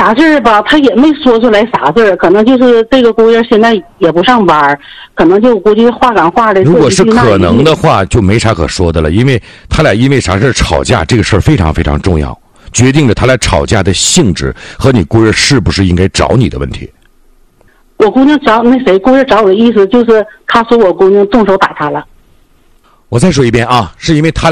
啥事儿吧，他也没说出来啥事儿，可能就是这个姑娘现在也不上班，可能就估计话赶话的。 如果是可能的话，就没啥可说的了，因为他俩因为啥事儿吵架，这个事儿非常非常重要，决定着他俩吵架的性质和你姑爷是不是应该找你的问题。 我姑娘找那谁，姑爷找我的意思就是，他说我姑娘动手打他了。 我再说一遍啊，是因为他俩